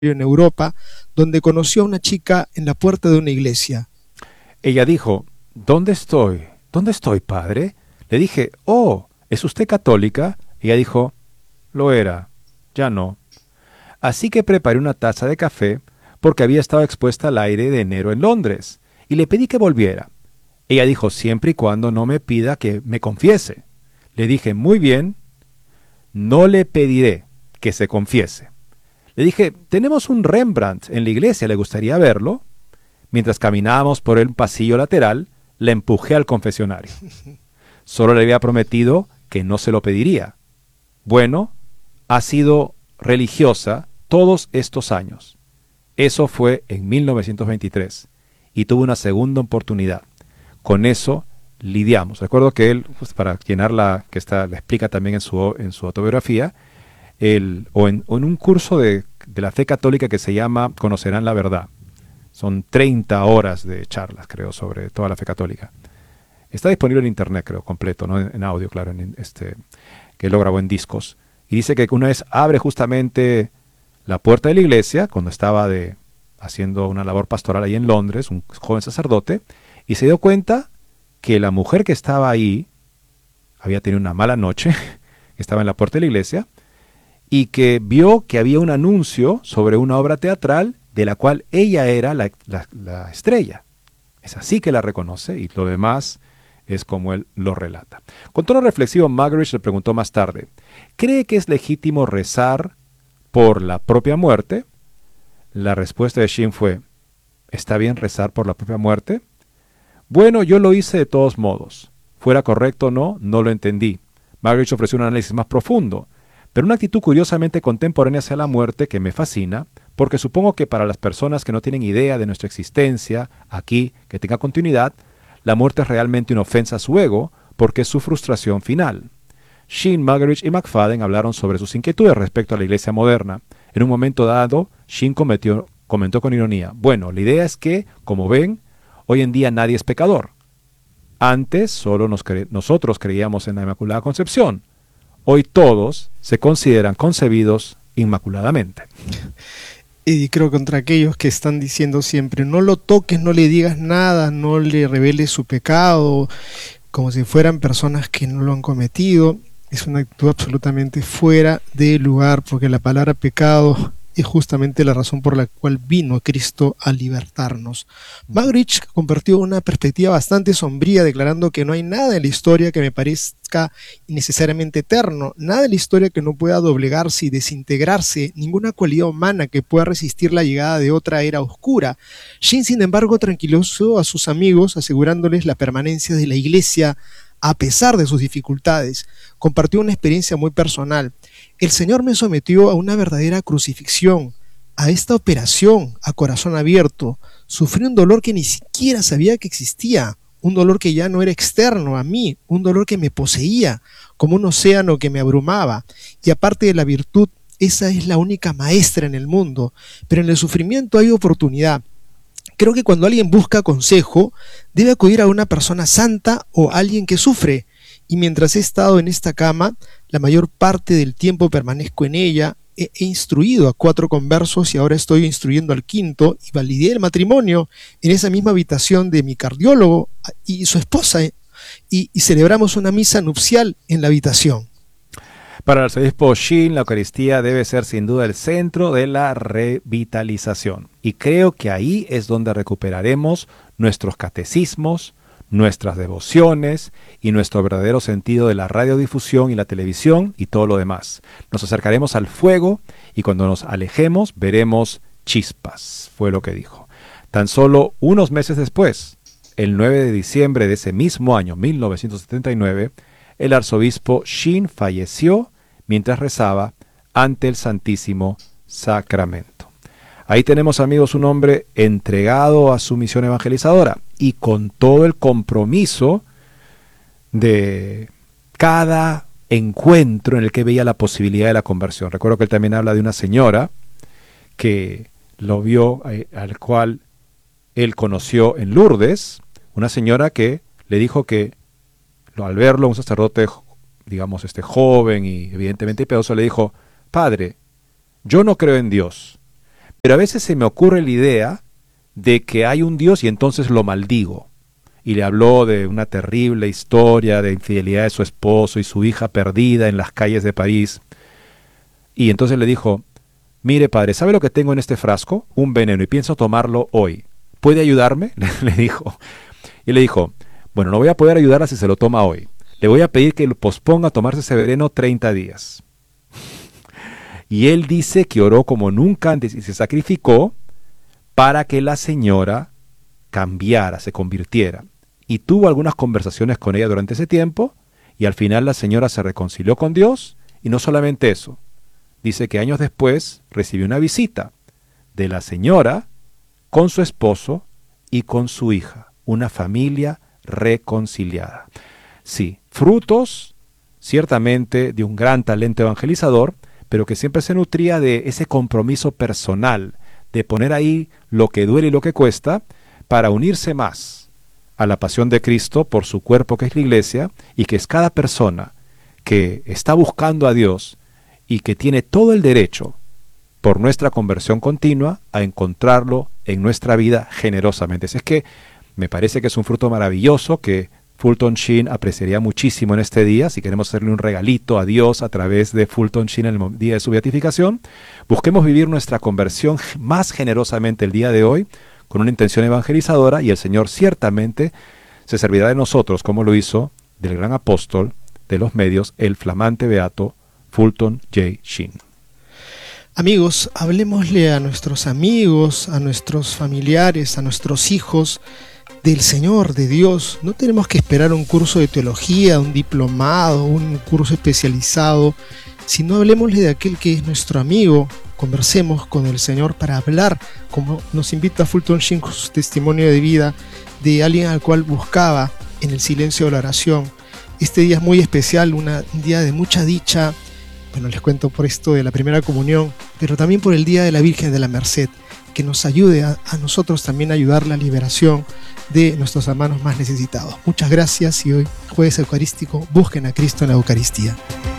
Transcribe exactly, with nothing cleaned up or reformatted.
en Europa, donde conoció a una chica en la puerta de una iglesia. Ella dijo, ¿dónde estoy? ¿Dónde estoy, padre? Le dije, oh, ¿es usted católica? Y ella dijo, lo era, ya no. Así que preparé una taza de café porque había estado expuesta al aire de enero en Londres y le pedí que volviera. Ella dijo, siempre y cuando no me pida que me confiese. Le dije, muy bien, no le pediré que se confiese. Le dije, tenemos un Rembrandt en la iglesia, ¿le gustaría verlo? Mientras caminábamos por el pasillo lateral, le empujé al confesionario. Solo le había prometido que no se lo pediría. Bueno, ha sido religiosa todos estos años. Eso fue en mil novecientos veintitrés y tuvo una segunda oportunidad. Con eso lidiamos. Recuerdo que él, pues, para llenar la, que está, la explica también en su, en su autobiografía, el, o, en, o en un curso de, de la fe católica que se llama Conocerán la Verdad. Son treinta horas de charlas, creo, sobre toda la fe católica. Está disponible en internet, creo, completo, no en, en audio, claro, en, este, que él lo grabó en discos. Y dice que una vez abre justamente la puerta de la iglesia, cuando estaba de, haciendo una labor pastoral ahí en Londres, un joven sacerdote, y se dio cuenta que la mujer que estaba ahí había tenido una mala noche, estaba en la puerta de la iglesia, y que vio que había un anuncio sobre una obra teatral de la cual ella era la, la, la estrella. Es así que la reconoce y lo demás es como él lo relata. Con tono reflexivo, Muggeridge le preguntó más tarde, ¿cree que es legítimo rezar por la propia muerte? La respuesta de Sheen fue, ¿está bien rezar por la propia muerte? Bueno, yo lo hice de todos modos. Fuera correcto o no, no lo entendí. Muggeridge ofreció un análisis más profundo, pero una actitud curiosamente contemporánea hacia la muerte que me fascina, porque supongo que para las personas que no tienen idea de nuestra existencia aquí, que tenga continuidad, la muerte es realmente una ofensa a su ego, porque es su frustración final. Sheen, Muggeridge y McFadden hablaron sobre sus inquietudes respecto a la iglesia moderna. En un momento dado, Sheen cometió, comentó con ironía, bueno, la idea es que, como ven, hoy en día nadie es pecador. Antes solo nos cre- nosotros creíamos en la Inmaculada Concepción. Hoy todos se consideran concebidos inmaculadamente. Y creo contra aquellos que están diciendo siempre, no lo toques, no le digas nada, no le reveles su pecado, como si fueran personas que no lo han cometido. Es una actitud absolutamente fuera de lugar, porque la palabra pecado es justamente la razón por la cual vino Cristo a libertarnos. Muggeridge compartió una perspectiva bastante sombría, declarando que no hay nada en la historia que me parezca innecesariamente eterno, nada en la historia que no pueda doblegarse y desintegrarse, ninguna cualidad humana que pueda resistir la llegada de otra era oscura. Sheen, sin embargo, tranquilizó a sus amigos, asegurándoles la permanencia de la iglesia a pesar de sus dificultades. Compartió una experiencia muy personal. El Señor me sometió a una verdadera crucifixión, a esta operación a corazón abierto. Sufrí un dolor que ni siquiera sabía que existía, un dolor que ya no era externo a mí, un dolor que me poseía, como un océano que me abrumaba. Y aparte de la virtud, esa es la única maestra en el mundo. Pero en el sufrimiento hay oportunidad. Creo que cuando alguien busca consejo, debe acudir a una persona santa o alguien que sufre. Y mientras he estado en esta cama, la mayor parte del tiempo permanezco en ella. He, he instruido a cuatro conversos y ahora estoy instruyendo al quinto, y validé el matrimonio en esa misma habitación de mi cardiólogo y su esposa, y, y celebramos una misa nupcial en la habitación. Para el arzobispo Sheen, la Eucaristía debe ser sin duda el centro de la revitalización. Y creo que ahí es donde recuperaremos nuestros catecismos, nuestras devociones y nuestro verdadero sentido de la radiodifusión y la televisión y todo lo demás. Nos acercaremos al fuego y cuando nos alejemos veremos chispas, fue lo que dijo. Tan solo unos meses después, el nueve de diciembre de ese mismo año, mil novecientos setenta y nueve, el arzobispo Sheen falleció mientras rezaba ante el Santísimo Sacramento. Ahí tenemos, amigos, un hombre entregado a su misión evangelizadora y con todo el compromiso de cada encuentro en el que veía la posibilidad de la conversión. Recuerdo que él también habla de una señora que lo vio, eh, al cual él conoció en Lourdes, una señora que le dijo que al verlo, un sacerdote, digamos, este joven y evidentemente piadoso, le dijo, padre, yo no creo en Dios, pero a veces se me ocurre la idea de que hay un Dios y entonces lo maldigo. Y le habló de una terrible historia de infidelidad de su esposo y su hija perdida en las calles de París. Y entonces le dijo, mire padre, ¿sabe lo que tengo en este frasco? Un veneno y pienso tomarlo hoy. ¿Puede ayudarme? Le dijo. Y le dijo, bueno, no voy a poder ayudarla si se lo toma hoy. Le voy a pedir que lo posponga a tomarse ese veneno treinta días. Y él dice que oró como nunca antes y se sacrificó para que la señora cambiara, se convirtiera. Y tuvo algunas conversaciones con ella durante ese tiempo, y al final la señora se reconcilió con Dios, y no solamente eso. Dice que años después recibió una visita de la señora con su esposo y con su hija, una familia reconciliada. Sí, frutos ciertamente de un gran talento evangelizador, pero que siempre se nutría de ese compromiso personal, de poner ahí lo que duele y lo que cuesta, para unirse más a la pasión de Cristo por su cuerpo que es la iglesia, y que es cada persona que está buscando a Dios y que tiene todo el derecho, por nuestra conversión continua, a encontrarlo en nuestra vida generosamente. Así es que me parece que es un fruto maravilloso que Fulton Sheen apreciaría muchísimo en este día. Si queremos hacerle un regalito a Dios a través de Fulton Sheen en el día de su beatificación, busquemos vivir nuestra conversión más generosamente el día de hoy, con una intención evangelizadora, y el Señor ciertamente se servirá de nosotros, como lo hizo del gran apóstol de los medios, el flamante beato Fulton J. Sheen. Amigos, hablemosle a nuestros amigos, a nuestros familiares, a nuestros hijos del Señor, de Dios. No tenemos que esperar un curso de teología, un diplomado, un curso especializado, sino hablemosle de aquel que es nuestro amigo. Conversemos con el Señor para hablar, como nos invita Fulton Sheen con su testimonio de vida, de alguien al cual buscaba en el silencio de la oración. Este día es muy especial, una, un día de mucha dicha. Bueno, les cuento por esto de la primera comunión, pero también por el Día de la Virgen de la Merced, que nos ayude a, a nosotros también a ayudar la liberación de nuestros hermanos más necesitados. Muchas gracias, y hoy, jueves eucarístico, busquen a Cristo en la Eucaristía.